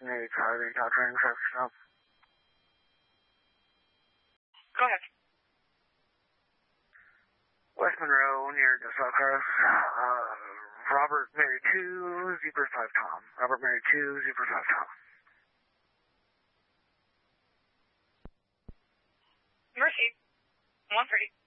Navy Charlie, Top Training Service, no. Go ahead. West Monroe, near the South Coast. Robert Mary 2, Zebra 5 Tom. Robert Mary 2, Zebra 5 Tom. Mercy. 130.